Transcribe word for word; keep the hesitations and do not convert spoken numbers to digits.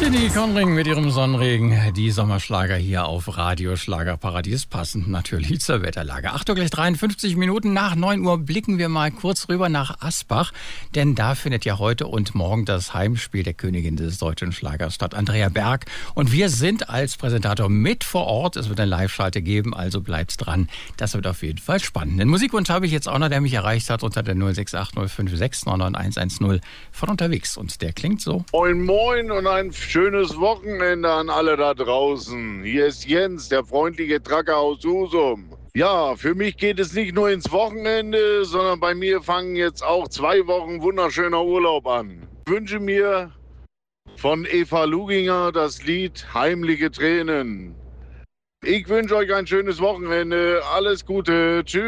Anthony Conring mit ihrem Sonnenregen. Die Sommerschlager hier auf Radio Schlagerparadies, passend natürlich zur Wetterlage. acht Uhr gleich dreiundfünfzig Minuten nach neun Uhr blicken wir mal kurz rüber nach Asbach. Denn da findet ja heute und morgen das Heimspiel der Königin des deutschen Schlagers statt, Andrea Berg. Und wir sind als Präsentator mit vor Ort. Es wird eine Live-Schalte geben, also bleibt dran. Das wird auf jeden Fall spannend. Den Musikwunsch habe ich jetzt auch noch, der mich erreicht hat unter der null sechs acht null fünf sechs neun neun eins eins null von unterwegs. Und der klingt so. Moin Moin und ein schönes Wochenende an alle da draußen. Hier ist Jens, der freundliche Tracker aus Husum. Ja, für mich geht es nicht nur ins Wochenende, sondern bei mir fangen jetzt auch zwei Wochen wunderschöner Urlaub an. Ich wünsche mir von Eva Luginger das Lied Heimliche Tränen. Ich wünsche euch ein schönes Wochenende. Alles Gute. Tschüss.